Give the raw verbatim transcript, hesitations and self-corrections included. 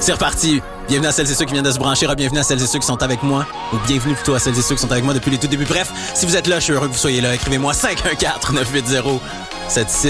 C'est reparti. Bienvenue à celles et ceux qui viennent de se brancher, bienvenue à celles et ceux qui sont avec moi, ou bienvenue plutôt à celles et ceux qui sont avec moi depuis les tout débuts. Bref, si vous êtes là, je suis heureux que vous soyez là. Écrivez-moi cinq un quatre neuf huit zéro sept six